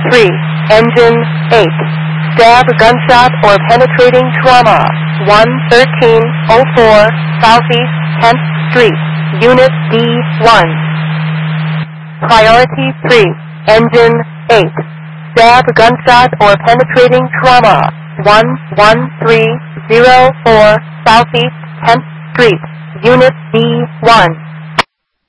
3. Engine 8. Stab, gunshot, or penetrating trauma. 11304 Southeast 10th Street, Unit D1. Priority 3. Engine 8. Stab, gunshot, or penetrating trauma. 11304 Southeast 10th Street, Unit D1.